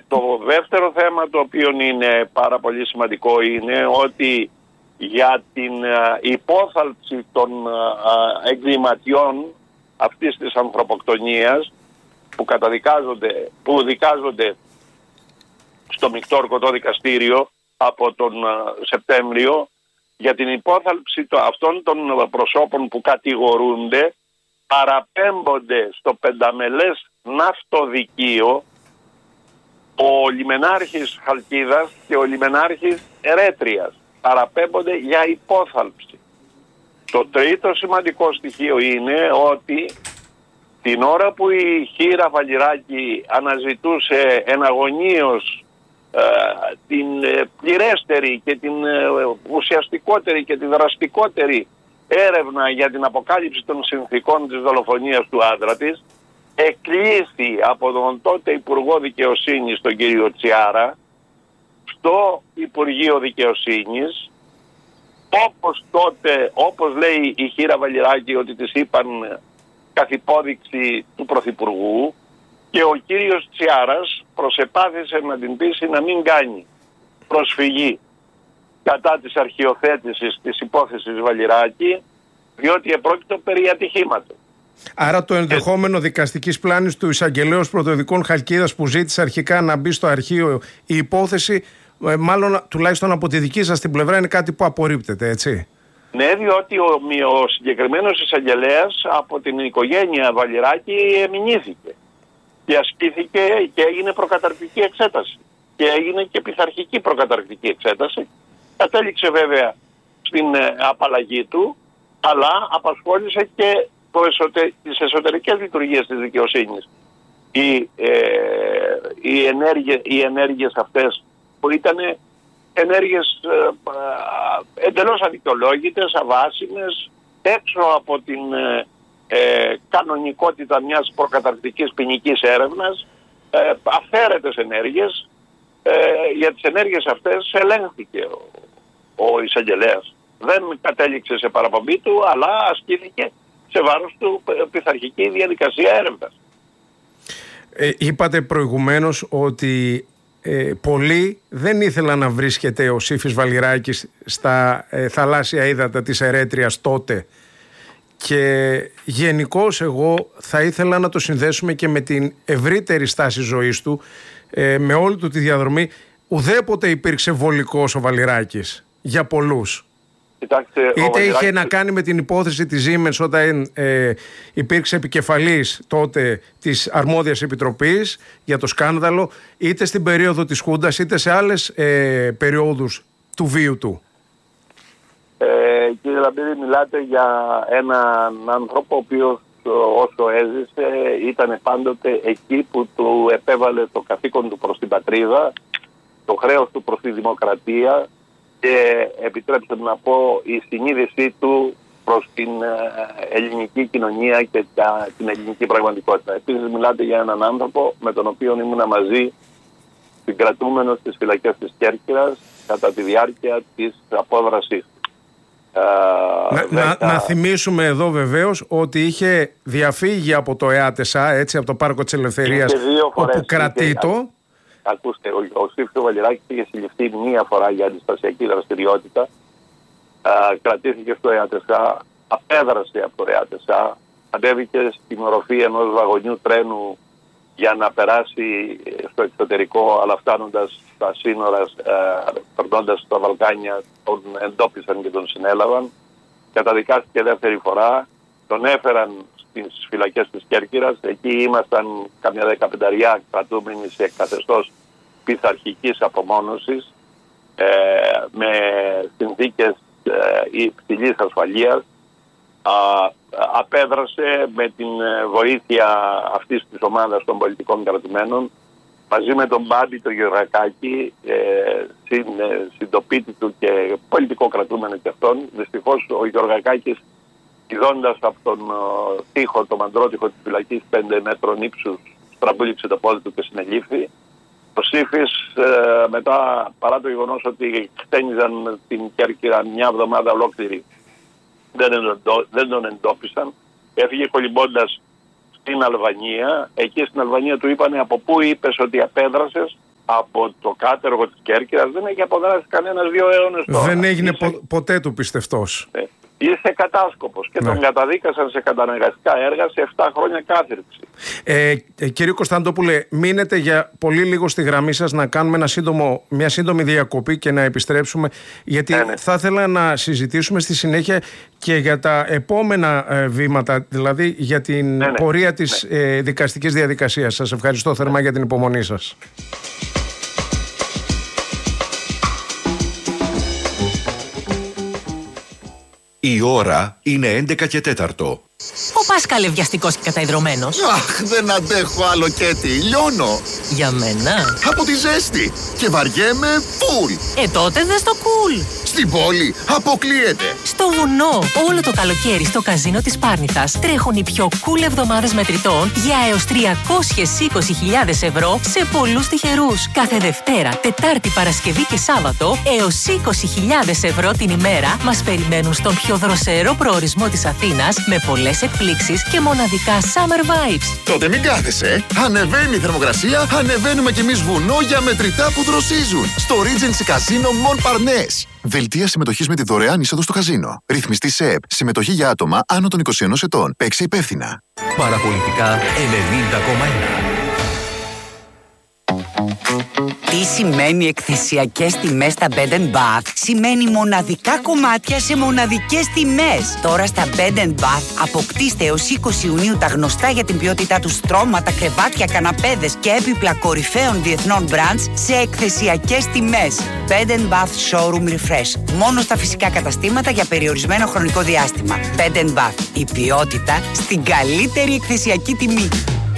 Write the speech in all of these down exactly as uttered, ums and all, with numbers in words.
το δεύτερο θέμα, το οποίο είναι πάρα πολύ σημαντικό, είναι ότι για την υπόθαλψη των εγκληματιών αυτής της ανθρωποκτονίας που καταδικάζονται, που δικάζονται στο Μεικτό Ορκωτό Δικαστήριο από τον Σεπτέμβριο, για την υπόθαλψη αυτών των προσώπων που κατηγορούνται, παραπέμπονται στο πενταμελές ναυτοδικείο ο λιμενάρχης Χαλκίδας και ο λιμενάρχης Ερέτριας. Παραπέμπονται για υπόθαλψη. Το τρίτο σημαντικό στοιχείο είναι ότι την ώρα που η Χήρα Βαλιράκη αναζητούσε εναγωνίως ε, την ε, πληρέστερη και την ε, ουσιαστικότερη και τη δραστικότερη έρευνα για την αποκάλυψη των συνθηκών της δολοφονίας του άντρα της, εκλήθη από τον τότε Υπουργό Δικαιοσύνης, τον κύριο Τσιάρα, στο Υπουργείο Δικαιοσύνης, όπως τότε, όπως λέει η Χήρα Βαλιράκη ότι της είπαν καθ' υπόδειξη του Πρωθυπουργού, και ο κύριος Τσιάρας προσεπάθησε να την πείσει να μην κάνει προσφυγή κατά της αρχιοθέτησης της υπόθεσης Βαλιράκη, διότι επρόκειτο περί ατυχήματος. Άρα το ενδεχόμενο δικαστικής πλάνης του εισαγγελέως πρωτοδικών Χαλκίδας που ζήτησε αρχικά να μπει στο αρχείο η υπόθεση, μάλλον τουλάχιστον από τη δική σας την πλευρά, είναι κάτι που απορρίπτεται, έτσι? Ναι, διότι ο, ο συγκεκριμένος εισαγγελέας από την οικογένεια Βαλιράκη εμηνήθηκε και ασκήθηκε και έγινε προκαταρκτική εξέταση και έγινε και πειθαρχική προκαταρκτική εξέταση. Κατέληξε βέβαια στην ε, απαλλαγή του, αλλά απασχόλησε και το εσωτε, τις εσωτερικές λειτουργίες της δικαιοσύνης. Οι, ε, οι, ενέργειες, οι ενέργειες αυτές που ήταν ενέργειες ε, ε, εντελώς αδικαιολόγητες, αβάσιμες, έξω από την ε, ε, κανονικότητα μιας προκαταρκτικής ποινικής έρευνας, ε, αυθαίρετες ενέργειες. Ε, για τις ενέργειες αυτές ελέγχθηκε ο, ο εισαγγελέας. Δεν κατέληξε σε παραπομπή του, αλλά ασκήθηκε σε βάρος του πειθαρχική διαδικασία έρευνας. Ε, είπατε προηγουμένως ότι ε, πολλοί δεν ήθελαν να βρίσκεται ο Σύφης Βαλιράκης στα ε, θαλάσσια ύδατα της Ερέτριας τότε, και γενικώς εγώ θα ήθελα να το συνδέσουμε και με την ευρύτερη στάση ζωής του, ε, με όλη του τη διαδρομή. Ουδέποτε υπήρξε βολικός ο Βαλιράκης για πολλούς. Κοιτάξτε, είτε Βαλιράκης... είχε να κάνει με την υπόθεση της Siemens όταν ε, υπήρξε επικεφαλής τότε της αρμόδιας επιτροπής για το σκάνδαλο, είτε στην περίοδο της Χούντας, είτε σε άλλες ε, περιόδους του βίου του. Ε, κύριε Λαμπίδη, μιλάτε για έναν άνθρωπο ο οποίος όσο έζησε ήταν πάντοτε εκεί που του επέβαλε το καθήκον του προς την πατρίδα, το χρέος του προς τη δημοκρατία και, επιτρέψτε μου να πω, η συνείδησή του προς την ελληνική κοινωνία και την ελληνική πραγματικότητα. Επίσης μιλάτε για έναν άνθρωπο με τον οποίο ήμουνα μαζί συγκρατούμενος στις φυλακές της Κέρκυρας κατά τη διάρκεια της απόδρασής του. Να, να, να θυμίσουμε εδώ βεβαίως ότι είχε διαφύγει από το ΕΑΤΕΣΑ, έτσι, από το Πάρκο της Ελευθερίας, όπου κρατείτο. Ακούστε, ο, ο Σύφης Βαλιράκης είχε συλληφθεί μία φορά για αντιστασιακή δραστηριότητα. Α, κρατήθηκε στο ΕΑΤΕΣΑ, απέδρασε από το ΕΑΤΕΣΑ, ανέβηκε στην οροφή ενός βαγονιού τρένου για να περάσει στο εξωτερικό, αλλά φτάνοντας στα σύνορα, ε, περνώντας στα Βαλκάνια, τον εντόπισαν και τον συνέλαβαν. Καταδικάστηκε δεύτερη φορά, τον έφεραν στις φυλακές της Κέρκυρας. Εκεί ήμασταν καμιά δεκαπενταριά κρατούμενοι σε καθεστώς πειθαρχικής απομόνωσης, ε, με συνθήκες ε, υψηλής ασφαλείας. Α, απέδρασε με την βοήθεια αυτής της ομάδας των πολιτικών κρατουμένων, μαζί με τον Μπάντι, τον Γεωργακάκη, ε, συν, ε, συντοπίτη του και πολιτικό κρατούμενο και αυτόν. Δυστυχώς ο Γεωργακάκης, ειδώντας από τον ε, τοίχο, το μαντρότυχο της φυλακής πέντε μέτρων ύψους, στραμπούληξε το πόδι του και συνελήφθη. Ο Σύφης, ε, μετά, παρά το γεγονός ότι χτένιζαν την Κέρκυρα μια εβδομάδα ολόκληρη, δεν, εντο, δεν τον εντόπισαν. Έφυγε κολυμπώντας στην Αλβανία. Εκεί στην Αλβανία του είπανε από πού είπες ότι απέδρασες. από το κάτεργο της Κέρκυρας δεν έχει αποδράσει κανένας δύο αιώνες τώρα. Δεν έγινε Είσαι... πο- ποτέ του πιστευτός. Ε, είσαι κατάσκοπος και ναι. τον καταδίκασαν σε καταναγκαστικά έργα σε επτά χρόνια κάθυρξη. Ε, ε, κύριε Κωνσταντόπουλε, μείνετε για πολύ λίγο στη γραμμή σας να κάνουμε ένα σύντομο, μια σύντομη διακοπή και να επιστρέψουμε, γιατί ναι, ναι. θα ήθελα να συζητήσουμε στη συνέχεια και για τα επόμενα ε, βήματα, δηλαδή για την ναι, ναι. πορεία της ναι. ε, δικαστικής διαδικασίας. Σας ευχαριστώ θερμά ναι. για την υπομονή σας. Η ώρα είναι έντεκα και τέταρτο. Ο Πάσκαλε βιαστικός και καταϊδρωμένος. Αχ, δεν αντέχω άλλο Κέτι, λιώνω. Για μένα. Από τη ζέστη. Και βαριέμαι φουλ. Ε, τότε δες το κουλ. Στην πόλη αποκλείεται. Στο βουνό, όλο το καλοκαίρι στο καζίνο της Πάρνηθας τρέχουν οι πιο cool εβδομάδες μετρητών για έως τριακόσιες είκοσι χιλιάδες ευρώ σε πολλούς τυχερούς. Κάθε Δευτέρα, Τετάρτη, Παρασκευή και Σάββατο έως είκοσι χιλιάδες ευρώ την ημέρα μας περιμένουν στον πιο δροσερό προορισμό της Αθήνας με πολλές εκπλήξεις και μοναδικά summer vibes. Τότε μην κάθεσαι. Ανεβαίνει η θερμοκρασία, ανεβαίνουμε κι εμείς βουνό για μετρητά που δροσίζουν. Στο Regency Casino Montparnasse. Δελτία συμμετοχής με τη δωρεάν είσοδο στο καζίνο. Ρυθμιστή ΣΕΕΠ. Συμμετοχή για άτομα άνω των είκοσι ενός ετών. Παίξε υπεύθυνα. Παραπολιτικά ενενήντα κόμμα ένα. Τι σημαίνει εκθεσιακές τιμές στα Bed and Bath? Σημαίνει μοναδικά κομμάτια σε μοναδικές τιμές. Τώρα στα Bed and Bath αποκτήστε έως είκοσι Ιουνίου τα γνωστά για την ποιότητά του στρώματα, κρεβάτια, καναπέδες και έπιπλα κορυφαίων διεθνών brands σε εκθεσιακές τιμές. Bed and Bath Showroom Refresh. Μόνο στα φυσικά καταστήματα για περιορισμένο χρονικό διάστημα. Bed and Bath. Η ποιότητα στην καλύτερη εκθεσιακή τιμή.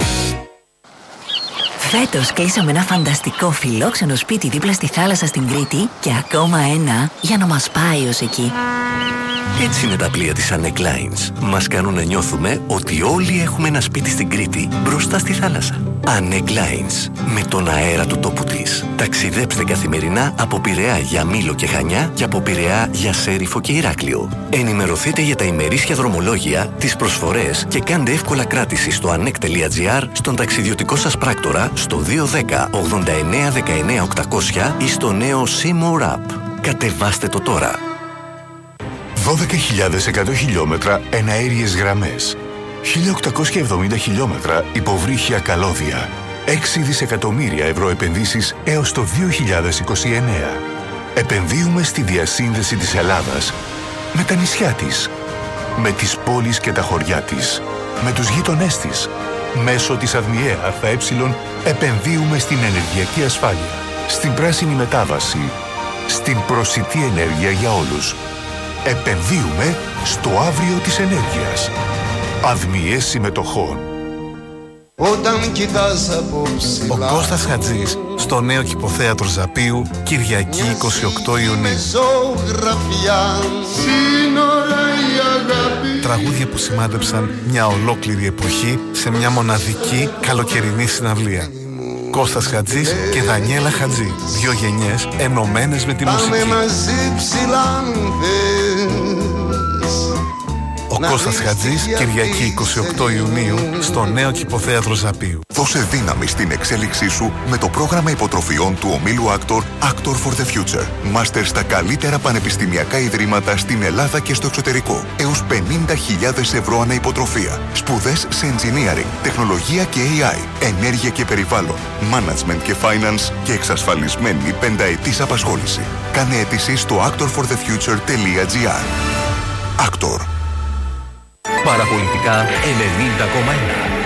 Φέτος κλείσαμε ένα φανταστικό φιλόξενο σπίτι δίπλα στη θάλασσα στην Κρήτη και ακόμα ένα για να μας πάει ως εκεί. Έτσι είναι τα πλοία της Aneg Lines. Μας κάνουν να νιώθουμε ότι όλοι έχουμε ένα σπίτι στην Κρήτη, μπροστά στη θάλασσα. Aneg Lines, με τον αέρα του τόπου της. Ταξιδέψτε καθημερινά από Πειραιά για Μήλο και Χανιά και από Πειραιά για Σέριφο και Ηράκλειο. Ενημερωθείτε για τα ημερήσια δρομολόγια, τις προσφορές και κάντε εύκολα κράτηση στο aneg τελεία gr, στον ταξιδιωτικό σας πράκτορα, στο δύο ένα μηδέν ογδόντα εννέα δεκαεννέα οκτακόσια ή στο νέο Seymour App. Κατεβάστε το τώρα. δώδεκα χιλιάδες εκατό χιλιόμετρα εναέριες γραμμές, χίλια οκτακόσια εβδομήντα χιλιόμετρα υποβρύχια καλώδια, έξι δισεκατομμύρια ευρώ επενδύσεις έως το δύο χιλιάδες είκοσι εννέα. Επενδύουμε στη διασύνδεση της Ελλάδας με τα νησιά της, με τις πόλεις και τα χωριά της, με τους γείτονές της. Μέσω της ΑΔΜΙΕ ΑΕ επενδύουμε στην ενεργειακή ασφάλεια, στην πράσινη μετάβαση, στην προσιτή ενέργεια για όλους. Επενδύουμε στο αύριο της ενέργειας. ΑΔΜΙΕ συμμετοχών. Όταν κοιτάς από ψηλά, ο Κώστας Χατζής στο νέο κηποθέατρο Ζαπίου, Κυριακή είκοσι οκτώ Ιουνίου. Τραγούδια που σημάδεψαν μια ολόκληρη εποχή σε μια μοναδική καλοκαιρινή συναυλία. Κώστας Χατζής και Δανιέλα Χατζή. Δύο γενιές ενωμένες με τη μουσική. Ο Κώστας Χατζής, Κυριακή είκοσι οκτώ Ιουνίου, στο νέο κηποθέατρο Ζαπίου. Δώσε δύναμη στην εξέλιξή σου με το πρόγραμμα υποτροφιών του ομίλου Actor, Actor for the Future. Μάστερ στα καλύτερα πανεπιστημιακά ιδρύματα στην Ελλάδα και στο εξωτερικό. Έως πενήντα χιλιάδες ευρώ ανά υποτροφία. Σπουδές σε engineering, τεχνολογία και έι άι, ενέργεια και περιβάλλον, management και finance και εξασφαλισμένη πενταετής απασχόληση. Κάνε αίτηση στο actor for the future τελεία gr. Actor. Παραπολιτικά ενενήντα κόμμα ένα.